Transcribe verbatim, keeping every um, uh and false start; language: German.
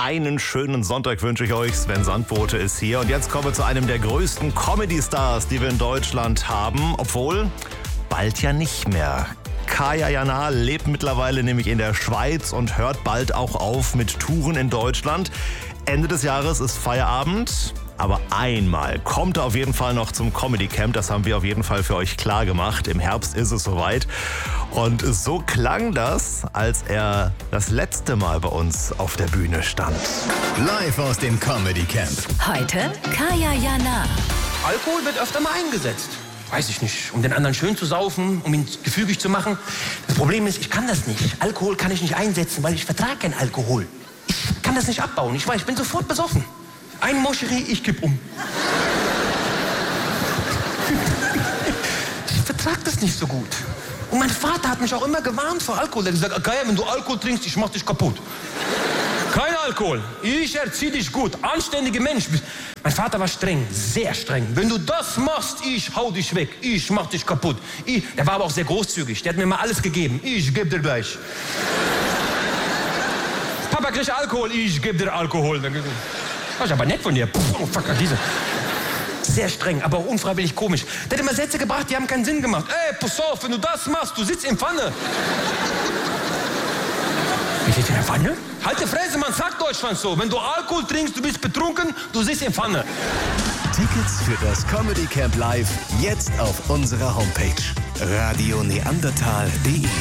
Einen schönen Sonntag wünsche ich euch. Sven Sandbote ist hier. Und jetzt kommen wir zu einem der größten Comedy-Stars, die wir in Deutschland haben. Obwohl, bald ja nicht mehr. Kaya Jana lebt mittlerweile nämlich in der Schweiz und hört bald auch auf mit Touren in Deutschland. Ende des Jahres ist Feierabend. Aber einmal kommt er auf jeden Fall noch zum Comedy Camp. Das haben wir auf jeden Fall für euch klar gemacht. Im Herbst ist es soweit. Und so klang das, als er das letzte Mal bei uns auf der Bühne stand. Live aus dem Comedy Camp. Heute Kaya Jana. Alkohol wird öfter mal eingesetzt. Weiß ich nicht, um den anderen schön zu saufen, um ihn gefügig zu machen. Das Problem ist, ich kann das nicht. Alkohol kann ich nicht einsetzen, weil ich vertrage keinen Alkohol. Ich kann das nicht abbauen. Ich weiß, ich bin sofort besoffen. Ein Moscherie, ich kipp um. Ich vertrag das nicht so gut. Und mein Vater hat mich auch immer gewarnt vor Alkohol. Er hat gesagt, Kaya, wenn du Alkohol trinkst, ich mach dich kaputt. Kein Alkohol. Ich erzieh dich gut. Anständiger Mensch. Mein Vater war streng, sehr streng. Wenn du das machst, ich hau dich weg. Ich mach dich kaputt. Ich, der war aber auch sehr großzügig. Der hat mir mal alles gegeben. Ich geb dir gleich. Papa kriegt Alkohol. Ich geb dir Alkohol. Das ist aber nett von dir. Puh, oh, fuck, diese. Sehr streng, aber auch unfreiwillig komisch. Der hat immer Sätze gebracht, die haben keinen Sinn gemacht. Ey, pass auf, wenn du das machst, du sitzt in Pfanne. Wie sitzt in der Pfanne? Halt die Fresse, man sagt Deutschland so. Wenn du Alkohol trinkst, du bist betrunken, du sitzt in Pfanne. Tickets für das Comedy Camp Live jetzt auf unserer Homepage radio neandertal punkt de.